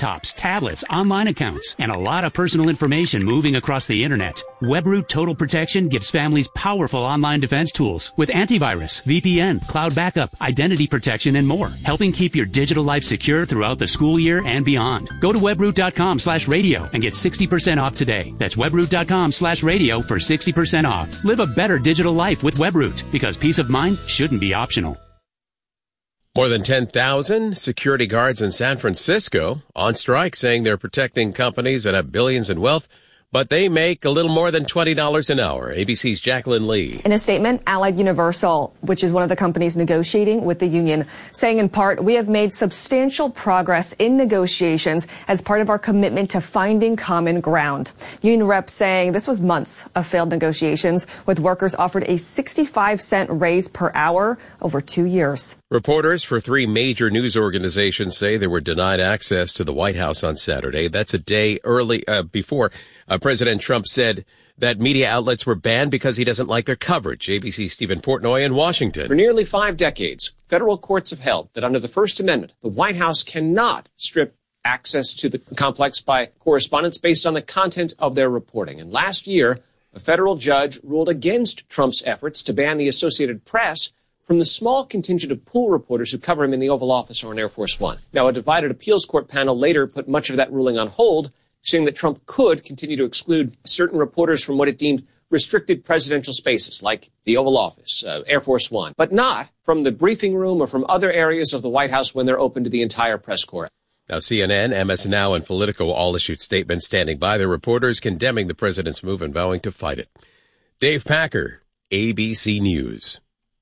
laptops, tablets, online accounts, and a lot of personal information moving across the internet. WebRoot Total Protection gives families powerful online defense tools with antivirus, VPN, cloud backup, identity protection, and more, helping keep your digital life secure throughout the school year and beyond. Go to webroot.com/radio and get 60% off today. That's webroot.com/radio for 60% off. Live a better digital life with WebRoot, because peace of mind shouldn't be optional. More than 10,000 security guards in San Francisco on strike, saying they're protecting companies that have billions in wealth, but they make a little more than $20 an hour. ABC's Jacqueline Lee. In a statement, Allied Universal, which is one of the companies negotiating with the union, saying in part, we have made substantial progress in negotiations as part of our commitment to finding common ground. Union reps saying this was months of failed negotiations, with workers offered a 65-cent raise per hour over 2 years. Reporters for 3 major news organizations say they were denied access to the White House on Saturday. That's a day before President Trump said that media outlets were banned because he doesn't like their coverage. ABC's Stephen Portnoy in Washington. For nearly 5 decades, federal courts have held that under the First Amendment, the White House cannot strip access to the complex by correspondents based on the content of their reporting. And last year, a federal judge ruled against Trump's efforts to ban the Associated Press from the small contingent of pool reporters who cover him in the Oval Office or on Air Force One. Now, a divided appeals court panel later put much of that ruling on hold, saying that Trump could continue to exclude certain reporters from what it deemed restricted presidential spaces, like the Oval Office, Air Force One, but not from the briefing room or from other areas of the White House when they're open to the entire press corps. Now, CNN, MS Now, and Politico all issued statements standing by their reporters, condemning the president's move and vowing to fight it. Dave Packer, ABC News.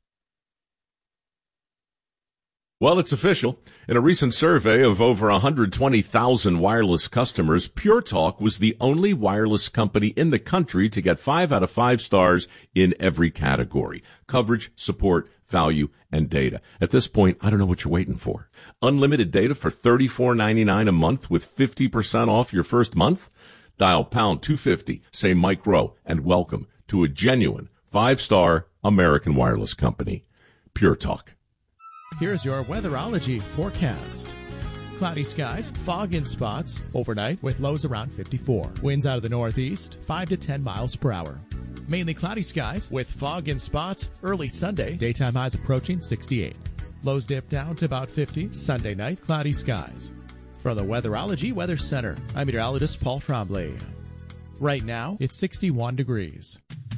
Well, it's official. In a recent survey of over 120,000 wireless customers, Pure Talk was the only wireless company in the country to get 5 out of 5 stars in every category: coverage, support, value, and data. At this point, I don't know what you're waiting for. Unlimited data for $34.99 a month with 50% off your first month? Dial pound 250, say Mike Rowe, and welcome to a genuine 5-star American wireless company. Pure Talk. Here's your weatherology forecast. Cloudy skies, fog in spots overnight with lows around 54. Winds out of the northeast, 5 to 10 miles per hour. Mainly cloudy skies with fog in spots early Sunday. Daytime highs approaching 68. Lows dip down to about 50. Sunday night, cloudy skies. From the Weatherology Weather Center, I'm meteorologist Paul Tremblay. Right now, it's 61 degrees.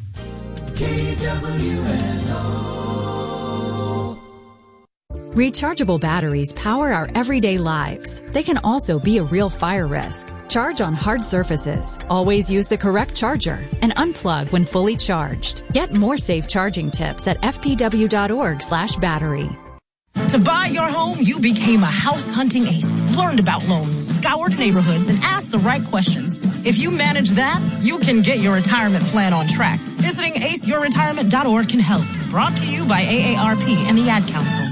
KWNO. Rechargeable batteries power our everyday lives. They can also be a real fire risk. Charge on hard surfaces. Always use the correct charger and unplug when fully charged. Get more safe charging tips at fpw.org/battery. To buy your home, you became a house hunting ace, learned about loans, scoured neighborhoods, and asked the right questions. If you manage that, you can get your retirement plan on track. Visiting aceyourretirement.org can help. Brought to you by AARP and the Ad Council.